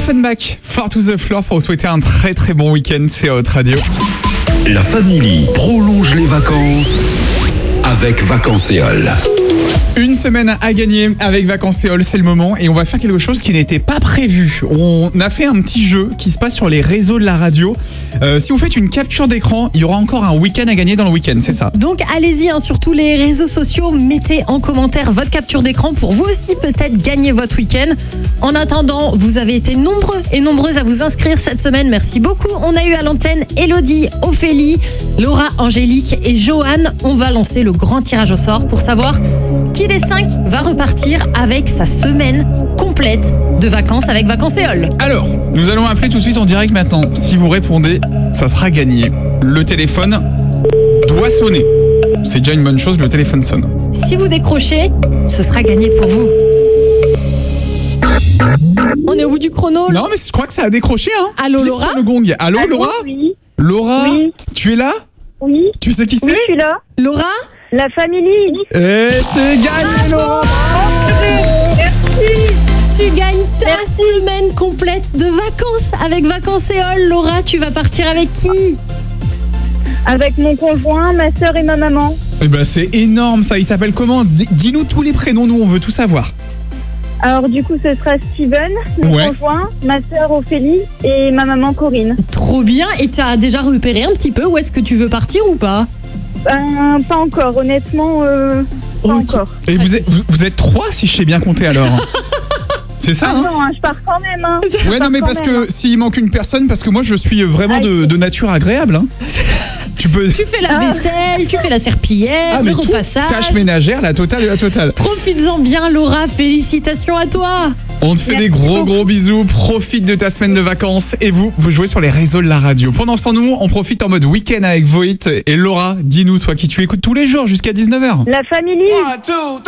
Offenbach, Far to the Floor pour vous souhaiter un très très bon week-end sur Hot Radio. La famille prolonge les vacances avec Vacancéol. Une semaine à gagner avec Vacancéol, c'est le moment et on va faire quelque chose qui n'était pas prévu. On a fait un petit jeu qui se passe sur les réseaux de la radio. Si vous faites une capture d'écran, il y aura encore un week-end à gagner dans le week-end, c'est ça? Donc allez-y sur tous les réseaux sociaux, mettez en commentaire votre capture d'écran pour vous aussi peut-être gagner votre week-end. En attendant, vous avez été nombreux et nombreuses à vous inscrire cette semaine, merci beaucoup. On a eu à l'antenne Elodie, Ophélie, Laura, Angélique et Joanne. On va lancer le grand tirage au sort pour savoir qui des 5 va repartir avec sa semaine complète de vacances avec Vacancéol. Alors, nous allons appeler tout de suite en direct maintenant. Si vous répondez, ça sera gagné. Le téléphone doit sonner. C'est déjà une bonne chose, le téléphone sonne. Si vous décrochez, ce sera gagné pour vous. On est au bout du chrono. Non, mais je crois que ça a décroché, hein. Allô, Clique Laura sur le gong. Allô, Laura? Oui. Laura, Oui. tu es là? Oui. Tu sais qui c'est? Oui, je suis là. Laura La famille. Et c'est gagné, Laura! Tu gagnes ta semaine complète de vacances avec Vacancéol. Laura, tu vas partir avec qui? Avec mon conjoint, ma soeur et ma maman. Eh ben, c'est énorme ça, il s'appelle comment? Dis-nous tous les prénoms, nous on veut tout savoir. Alors du coup, ce sera Steven, mon Ouais. conjoint, ma soeur Ophélie et ma maman Corinne. Trop bien. Et tu as déjà repéré un petit peu où est-ce que tu veux partir ou pas? Pas encore, honnêtement, pas Ok. encore. Et vous êtes 3 si je sais bien compter alors. C'est ça, Ah hein? non, je pars quand même. Hein. Ouais, non, mais parce que s'il manque une personne, parce que moi je suis vraiment de nature agréable. Hein. Tu peux. Tu fais la vaisselle, tu fais la serpillière, mais le tout, repassage. tâche ménagère, la totale et la totale. Profites-en bien, Laura. Félicitations à toi. On te fait des gros bisous, profite de ta semaine de vacances et vous jouez sur les réseaux de la radio. Pendant ce temps, nous, on profite en mode week-end avec Voit. Et Laura, dis-nous, toi qui tu écoutes tous les jours jusqu'à 19h. La famille. 1, 2, 3.